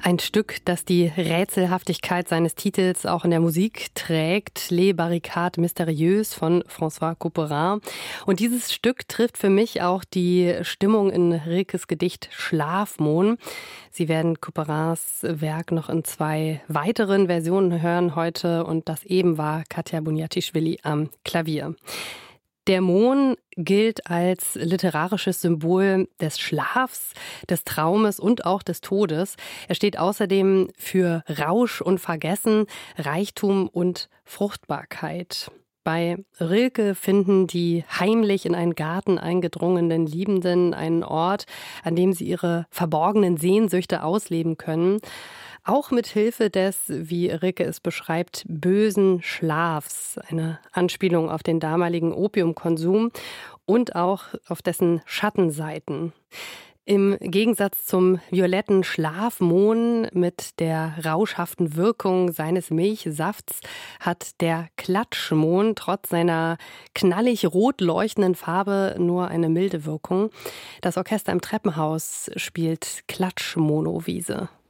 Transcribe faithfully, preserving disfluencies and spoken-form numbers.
Ein Stück, das die Rätselhaftigkeit seines Titels auch in der Musik trägt, Les Barricades Mystérieuses von François Couperin. Und dieses Stück trifft für mich auch die Stimmung in Rilkes Gedicht Schlafmohn. Sie werden Couperins Werk noch in zwei weiteren Versionen hören heute und das eben war Katja Bunjatischvili am Klavier. Der Mohn gilt als literarisches Symbol des Schlafs, des Traumes und auch des Todes. Er steht außerdem für Rausch und Vergessen, Reichtum und Fruchtbarkeit. Bei Rilke finden die heimlich in einen Garten eingedrungenen Liebenden einen Ort, an dem sie ihre verborgenen Sehnsüchte ausleben können. Auch mit Hilfe des, wie Rilke es beschreibt, bösen Schlafs, eine Anspielung auf den damaligen Opiumkonsum und auch auf dessen Schattenseiten. Im Gegensatz zum violetten Schlafmohn mit der rauschhaften Wirkung seines Milchsafts hat der Klatschmohn trotz seiner knallig rot leuchtenden Farbe nur eine milde Wirkung. Das Orchester im Treppenhaus spielt Klatschmonowiese.